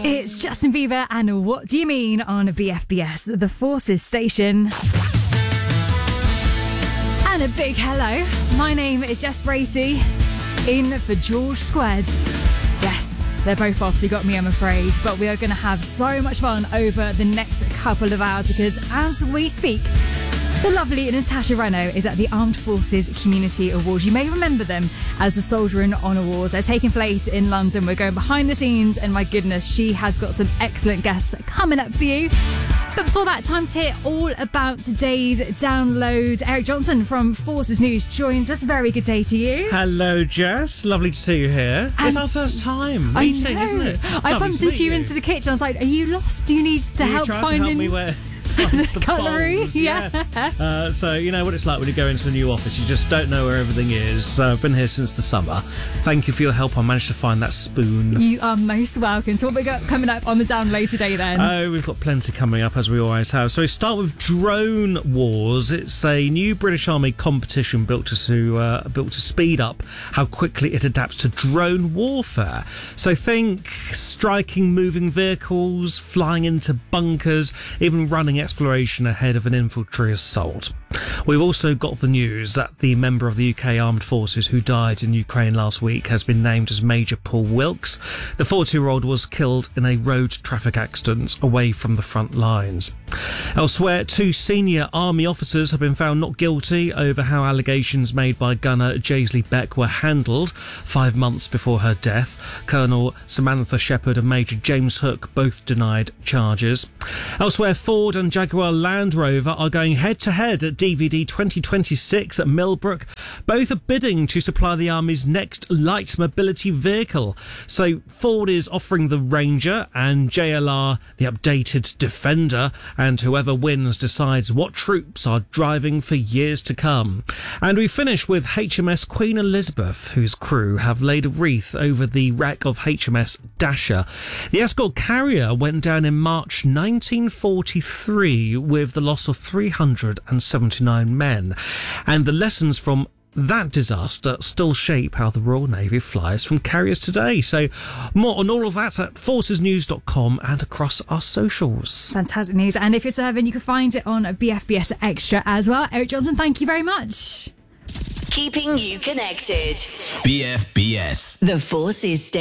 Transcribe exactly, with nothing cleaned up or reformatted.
It's Justin Bieber and What Do You Mean on B F B S, the Forces station. And a big hello. My name is Jess Bracey, in for George Squares. Yes, they're both off, so you got me, I'm afraid. But we are going to have so much fun over the next couple of hours because as we speak, the lovely Natasha Reno is at the Armed Forces Community Awards. You may remember them as the Soldier in Honour Awards. They're taking place in London. We're going behind the scenes, and my goodness, she has got some excellent guests coming up for you. But before that, time to hear all about today's downloads. Eric Johnson from Forces News joins us. Very good day to you. Hello, Jess. Lovely to see you here. And it's our first time meeting, isn't it? I Lovely bumped into you, you into the kitchen. I was like, are you lost? Do you need to you help try finding... to help me where... the, the cutlery, bowls, yeah. Yes. Uh, so you know what it's like when you go into a new office. You just don't know where everything is. So I've been here since the summer. Thank you for your help. I managed to find that spoon. You are most welcome. So what we got coming up on the download today then? Oh, we've got plenty coming up as we always have. So we start with Drone Wars. It's a new British Army competition built to uh, built to speed up how quickly it adapts to drone warfare. So think striking moving vehicles, flying into bunkers, even running exploration ahead of an infantry assault. We've also got the news that the member of the U K Armed Forces who died in Ukraine last week has been named as Major Paul Wilkes. The forty-year-old was killed in a road traffic accident away from the front lines. Elsewhere, two senior army officers have been found not guilty over how allegations made by gunner Jaisley Beck were handled five months before her death. Colonel Samantha Shepherd and Major James Hook both denied charges. Elsewhere, Ford and Jaguar Land Rover are going head-to-head at D V D twenty twenty-six at Millbrook. Both are bidding to supply the Army's next light mobility vehicle. So Ford is offering the Ranger and J L R the updated Defender, and whoever wins decides what troops are driving for years to come. And we finish with H M S Queen Elizabeth, whose crew have laid a wreath over the wreck of H M S Dasher. The escort carrier went down in March nineteen forty-three with the loss of three hundred seventy-nine men, and the lessons from that disaster still shape how the Royal Navy flies from carriers today. So more on all of that at forces news dot com and across our socials. Fantastic news. And if you're serving, you can find it on B F B S Extra as well. Eric Johnson, thank you very much. Keeping you connected. B F B S. The Forces